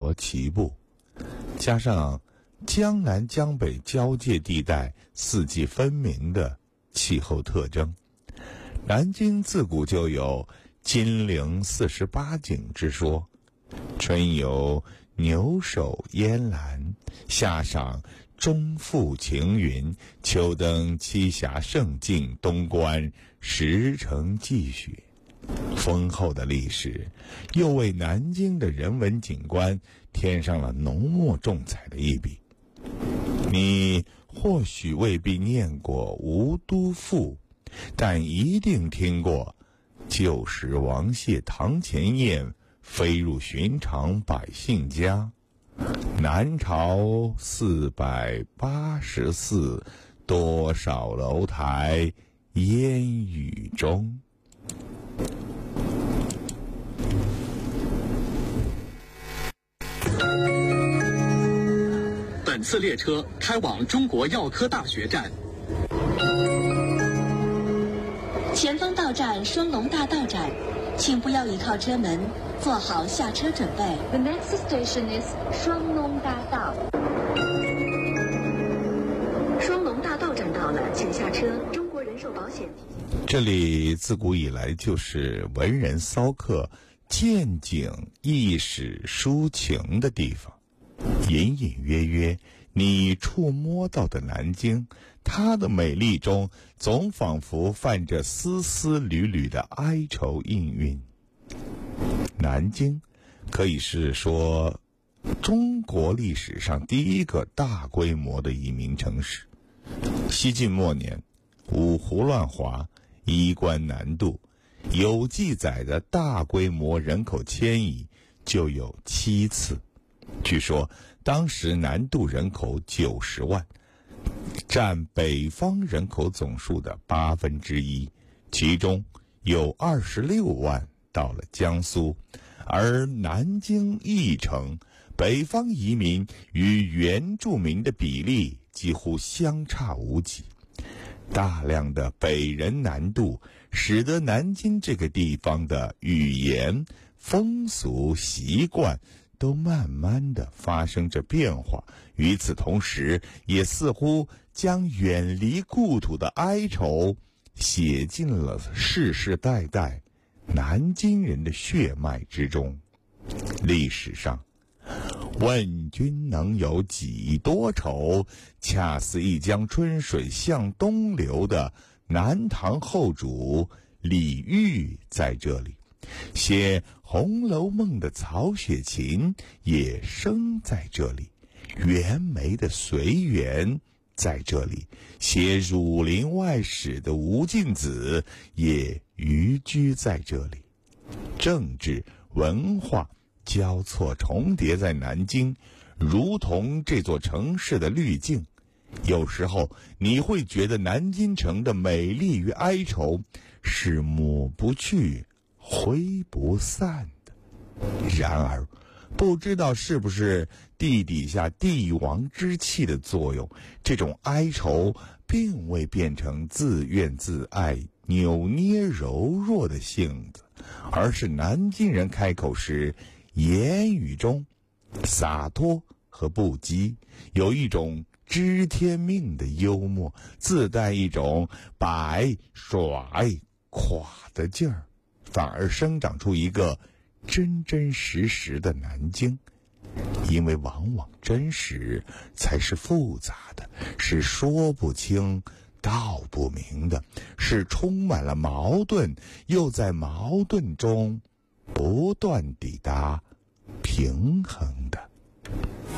国齐步，加上江南江北交界地带四季分明的气候特征，南京自古就有金陵48景之说。春游牛首烟岚，夏赏中阜晴云，秋登栖霞胜境，冬观石城积雪。丰厚的历史又为南京的人文景观添上了浓墨重彩的一笔。你或许未必念过《吴都赋》，但一定听过旧时王谢堂前燕，飞入寻常百姓家。南朝484，多少楼台烟雨中。 本次列车开往中国药科大学站。 前方到站双龙大道站，请不要倚靠车门，做好下车准备。 The next station is 双龙大道。 双龙大道站到了，请下车。中国人寿保险提醒。 这里自古以来就是文人骚客见景意识抒情的地方。隐隐约约你触摸到的南京，它的美丽中总仿佛泛着丝丝缕缕的哀愁氤氲。南京可以是说中国历史上第一个大规模的移民城市。西晋末年，五胡乱华，衣冠南渡，有记载的大规模人口迁移就有7次。据说当时南渡人口90万，占北方人口总数的1/8，其中有26万到了江苏，而南京翼城北方移民与原住民的比例几乎相差无几。大量的北人南渡，使得南京这个地方的语言、风俗、习惯都慢慢地发生着变化。与此同时，也似乎将远离故土的哀愁写进了世世代代南京人的血脉之中。历史上，问君能有几多愁，恰似一江春水向东流的南唐后主李煜在这里，写《红楼梦》的曹雪芹也生在这里，袁枚的随园在这里，写《儒林外史》的吴敬梓也寓居在这里。政治文化交错重叠在南京，如同这座城市的滤镜。有时候你会觉得南京城的美丽与哀愁是抹不去、挥不散的。然而不知道是不是地底下帝王之气的作用，这种哀愁并未变成自怨自艾、扭捏柔弱的性子，而是南京人开口时言语中洒脱和不羁，有一种知天命的幽默，自带一种摆甩垮的劲儿，反而生长出一个真真实实的南京。因为往往真实才是复杂的，是说不清道不明的，是充满了矛盾，又在矛盾中不断抵达平衡的。